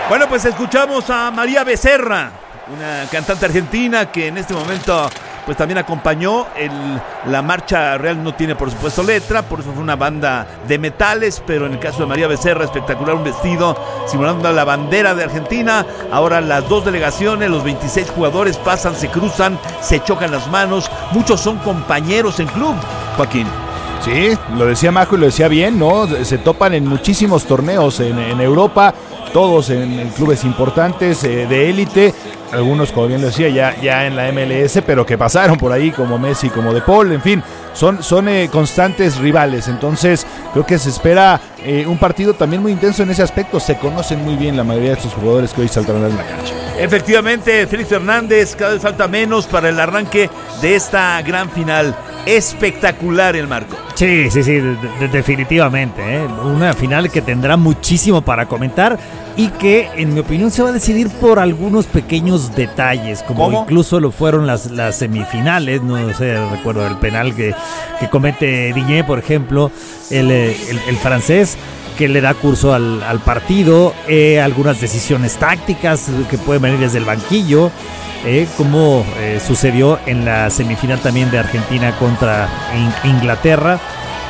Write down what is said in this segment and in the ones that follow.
Bueno, pues escuchamos a María Becerra, una cantante argentina que en este momento pues también acompañó la marcha real. No tiene por supuesto letra, por eso fue una banda de metales, pero en el caso de María Becerra, espectacular, un vestido simulando la bandera de Argentina. Ahora las dos delegaciones, los 26 jugadores pasan, se cruzan, se chocan las manos, muchos son compañeros en club, Joaquín. Sí, lo decía Majo y lo decía bien, ¿no? Se topan en muchísimos torneos en Europa, todos en clubes importantes de élite, algunos, como bien lo decía, ya en la MLS, pero que pasaron por ahí como Messi, como De Paul, en fin, son constantes rivales. Entonces creo que se espera un partido también muy intenso en ese aspecto. Se conocen muy bien la mayoría de estos jugadores que hoy saldrán en la cancha. Efectivamente, Félix Fernández, cada vez falta menos para el arranque de esta gran final. Espectacular el marco. Sí, definitivamente, una final que tendrá muchísimo para comentar y que, en mi opinión, se va a decidir por algunos pequeños detalles, como ¿Cómo? Incluso lo fueron las semifinales. No sé, recuerdo el penal que comete Digne, por ejemplo, el francés, que le da curso al partido, algunas decisiones tácticas que pueden venir desde el banquillo, como sucedió en la semifinal también de Argentina contra Inglaterra.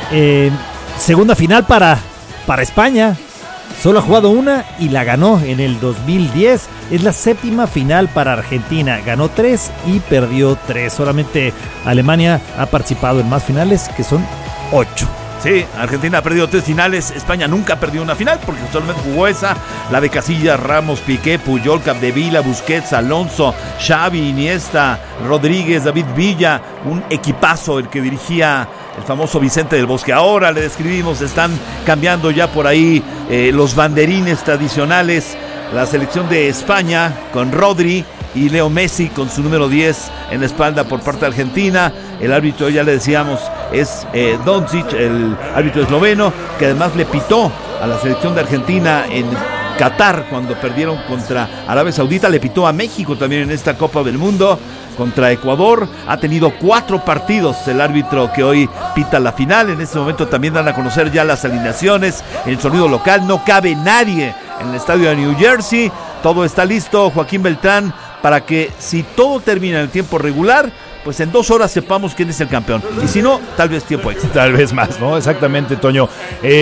Segunda final para España, solo ha jugado una y la ganó en el 2010. Es la séptima final para Argentina, ganó 3 y perdió 3. Solamente Alemania ha participado en más finales, que son 8. Sí, Argentina ha perdido 3 finales, España nunca ha perdido una final porque solamente jugó esa, la de Casillas, Ramos, Piqué, Puyol, Capdevila, Busquets, Alonso, Xavi, Iniesta, Rodríguez, David Villa, un equipazo el que dirigía el famoso Vicente del Bosque. Ahora le describimos, están cambiando ya por ahí los banderines tradicionales, la selección de España con Rodri y Leo Messi con su número 10 en la espalda por parte de Argentina. El árbitro, ya le decíamos, es Doncic, el árbitro esloveno, que además le pitó a la selección de Argentina en Qatar cuando perdieron contra Arabia Saudita. Le pitó a México también en esta Copa del Mundo contra Ecuador. Ha tenido 4 partidos el árbitro que hoy pita la final. En este momento también dan a conocer ya las alineaciones, el sonido local. No cabe nadie en el estadio de New Jersey. Todo está listo, Joaquín Beltrán, para que si todo termina en el tiempo regular, pues en 2 horas sepamos quién es el campeón. Y si no, tal vez tiempo extra. Tal vez más, ¿no? Exactamente, Toño.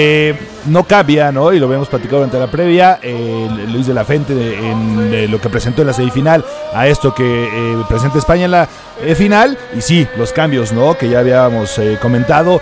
No cambia, ¿no? Y lo habíamos platicado durante la previa. Luis de la Fuente, en lo que presentó en la semifinal, a esto que presenta España en la final. Y sí, los cambios, ¿no? Que ya habíamos comentado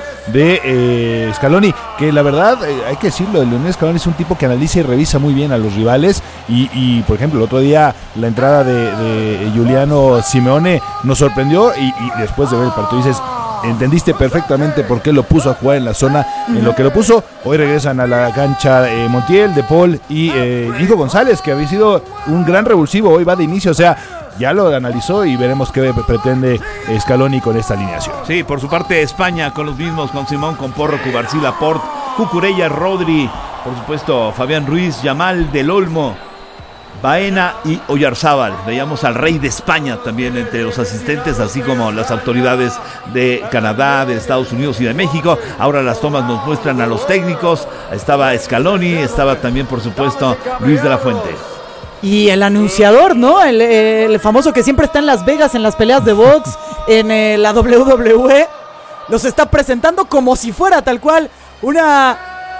de Scaloni, que la verdad, hay que decirlo, Lionel Scaloni es un tipo que analiza y revisa muy bien a los rivales. Y por ejemplo, el otro día la entrada de Giuliano Simeone nos sorprendió. Y después de ver el partido dices, entendiste perfectamente por qué lo puso a jugar en la zona en lo que lo puso. Hoy regresan a la cancha Montiel, De Paul y Nico González, que había sido un gran revulsivo. Hoy va de inicio, o sea, ya lo analizó y veremos qué pretende Scaloni con esta alineación. Sí, por su parte España con los mismos, con Simón, con Porro, Cubarsí, Laporte, Cucurella, Rodri, por supuesto Fabián Ruiz, Yamal, Del Olmo, Baena y Oyarzábal. Veíamos al rey de España también entre los asistentes, así como las autoridades de Canadá, de Estados Unidos y de México. Ahora las tomas nos muestran a los técnicos. Estaba Scaloni, estaba también por supuesto Luis de la Fuente. Y el anunciador, ¿no? El famoso que siempre está en Las Vegas en las peleas de box, en la WWE, los está presentando como si fuera tal cual una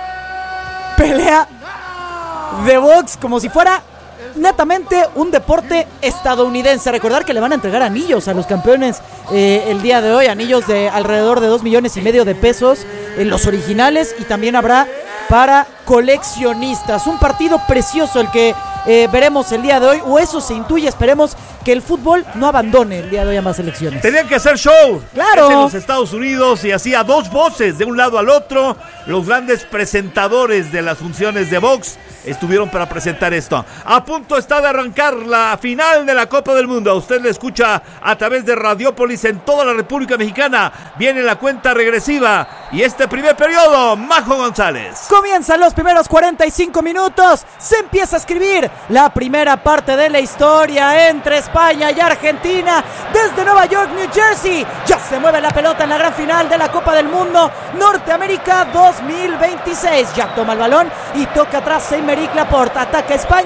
pelea de box, como si fuera netamente un deporte estadounidense. Recordar que le van a entregar anillos a los campeones el día de hoy, anillos de alrededor de 2,5 millones de pesos, los originales, y también habrá para coleccionistas. Un partido precioso el que veremos el día de hoy, o eso se intuye. Esperemos que el fútbol no abandone el día de hoy a más selecciones. Tenían que hacer show. Claro. Es en los Estados Unidos y así a 2 voces de un lado al otro. Los grandes presentadores de las funciones de box estuvieron para presentar esto. A punto está de arrancar la final de la Copa del Mundo. Usted le escucha a través de Radiópolis en toda la República Mexicana. Viene la cuenta regresiva y este primer periodo, Majo González. Comienzan los primeros 45 minutos. Se empieza a escribir la primera parte de la historia entre España y Argentina. Desde Nueva York, New Jersey, ya se mueve la pelota en la gran final de la Copa del Mundo Norteamérica 2026. Ya toma el balón y toca atrás Aymeric Laporte. Ataca España,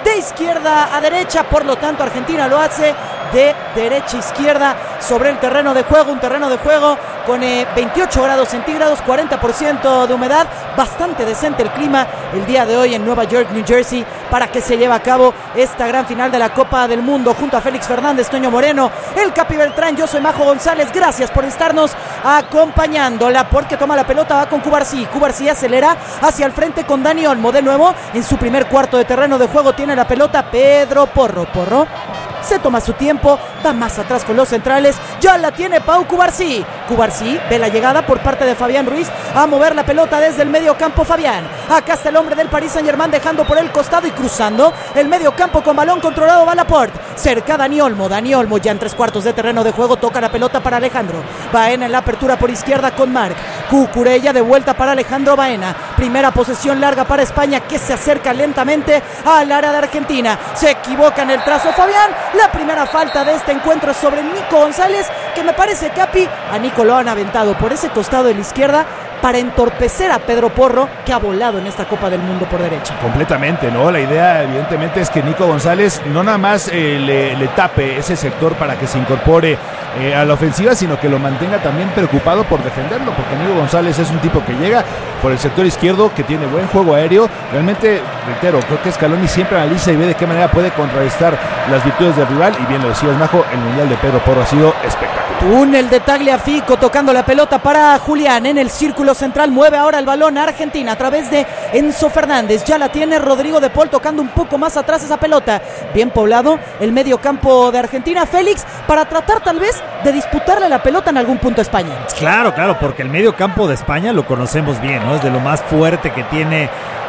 de izquierda a derecha, por lo tanto Argentina lo hace de derecha a izquierda sobre el terreno de juego, un terreno de juego con 28 grados centígrados, 40% de humedad, bastante decente el clima el día de hoy en Nueva York, New Jersey, para que se lleve a cabo esta gran final de la Copa del Mundo, junto a Félix Fernández, Toño Moreno, el Capi Beltrán. Yo soy Majo González, gracias por estarnos acompañando. Laporte, que toma la pelota, va con Cubarsí, Cubarsí acelera hacia el frente con Dani Olmo, de nuevo en su primer cuarto de terreno de juego tiene la pelota Pedro Porro, se toma su tiempo, va más atrás con los centrales, ya la tiene Pau Cubarsí, Cubarsí ve la llegada por parte de Fabián Ruiz a mover la pelota desde el medio campo. Fabián, acá está el hombre del Paris Saint-Germain dejando por el costado y cruzando el medio campo con balón controlado, va Laporte, cerca Dani Olmo ya en 3/4 de terreno de juego, toca la pelota para Alejandro Baena en la apertura por izquierda con Marc Cucurella, de vuelta para Alejandro Baena, primera posesión larga para España, que se acerca lentamente al área de Argentina, se equivoca en el trazo Fabián. La primera falta de este encuentro es sobre Nico González, que me parece, Capi, a Nico lo han aventado por ese costado de la izquierda para entorpecer a Pedro Porro, que ha volado en esta Copa del Mundo por derecha. Completamente, ¿no? La idea evidentemente es que Nico González no nada más le tape ese sector para que se incorpore a la ofensiva, sino que lo mantenga también preocupado por defenderlo, porque Nico González es un tipo que llega por el sector izquierdo, que tiene buen juego aéreo. Realmente, reitero, creo que Scaloni siempre analiza y ve de qué manera puede contrarrestar las virtudes del rival, y bien lo decías, Majo, el mundial de Pedro Porro ha sido espectacular. Túnel de Tagliafico tocando la pelota para Julián en el círculo central, mueve ahora el balón a Argentina a través de Enzo Fernández, ya la tiene Rodrigo de Paul tocando un poco más atrás esa pelota, bien poblado el medio campo de Argentina, Félix, para tratar tal vez de disputarle la pelota en algún punto a España. Claro, porque el medio campo de España lo conocemos bien, ¿no? Es de lo más fuerte que tiene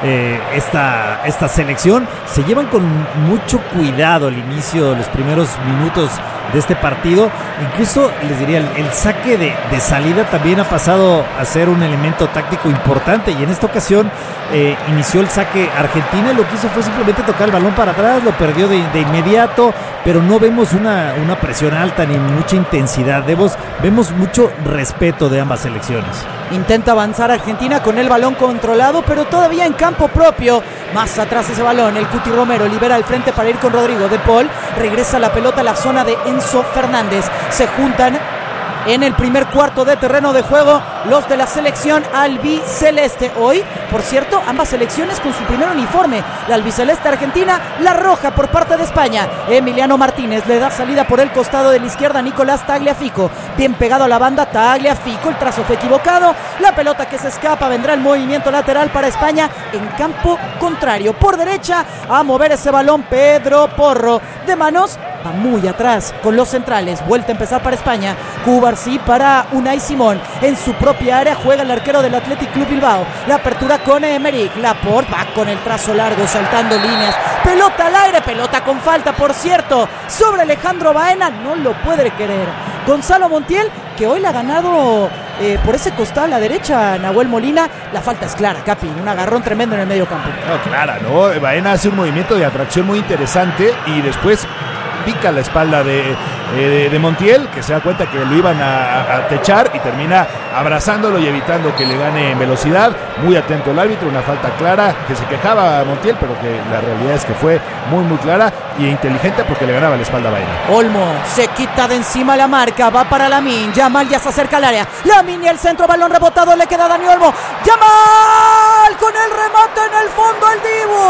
esta selección. Se llevan con mucho cuidado al inicio de los primeros minutos de este partido. Incluso les diría, el saque de salida también ha pasado a ser un elemento táctico importante, y en esta ocasión inició el saque Argentina y lo que hizo fue simplemente tocar el balón para atrás, lo perdió de inmediato, pero no vemos una presión alta ni mucha intensidad. Vemos mucho respeto de ambas selecciones. Intenta avanzar Argentina con el balón controlado, pero todavía en campo propio. Más atrás ese balón, el Cuti Romero libera al frente para ir con Rodrigo de Paul, regresa la pelota a la zona de Enzo Fernández, se juntan en el primer cuarto de terreno de juego los de la selección albiceleste. Hoy, por cierto, ambas selecciones con su primer uniforme, la albiceleste argentina, la roja por parte de España. Emiliano Martínez le da salida por el costado de la izquierda a Nicolás Tagliafico, bien pegado a la banda Tagliafico, el trazo fue equivocado, la pelota que se escapa, vendrá el movimiento lateral para España en campo contrario, por derecha a mover ese balón Pedro Porro, de manos va muy atrás con los centrales, vuelta a empezar para España, Cubarsí para Unai Simón, en su propia área juega el arquero del Athletic Club Bilbao, la apertura con Emerick Laporte, va con el trazo largo saltando líneas, pelota al aire, pelota con falta por cierto, sobre Alejandro Baena, no lo puede querer Gonzalo Montiel, que hoy la ha ganado por ese costado a la derecha Nahuel Molina. La falta es clara, Capi, un agarrón tremendo en el medio campo. No, clara, ¿no? Baena hace un movimiento de atracción muy interesante y después pica la espalda de Montiel, que se da cuenta que lo iban a techar y termina abrazándolo y evitando que le gane en velocidad. Muy atento el árbitro, una falta clara, que se quejaba a Montiel, pero que la realidad es que fue muy clara y inteligente porque le ganaba la espalda a Baena. Olmo se quita de encima la marca, va para Lamine, Yamal ya se acerca al área, Lamine y el centro, balón rebotado, le queda a Dani Olmo, Yamal con el remate en el fondo el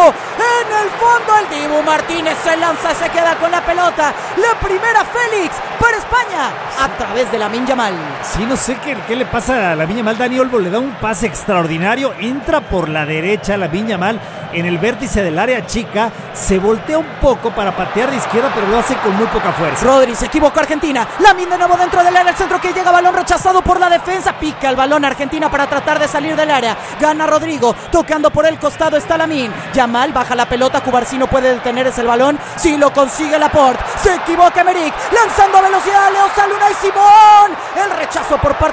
Dibu, Martínez se lanza, se queda con la pelota, la primera Félix para España a través de Lamine Yamal. Sí, no sé qué le pasa a Lamine Yamal. Dani Olmo le da un pase extraordinario, entra por la derecha Lamine Yamal en el vértice del área chica, se voltea un poco para patear de izquierda, pero lo hace con muy poca fuerza. Rodri, se equivocó Argentina, Lamine de nuevo dentro del área, el centro que llega, balón rechazado por la defensa, pica el balón Argentina para tratar de salir del área, gana Rodrigo, tocando por el costado está Lamine, Yamal baja la pelota, Cubarsí no puede detener ese balón, si lo consigue Laporte, se equivoca Emerick, lanzando a velocidad, Leo sale Unai Simón, el rechazo por parte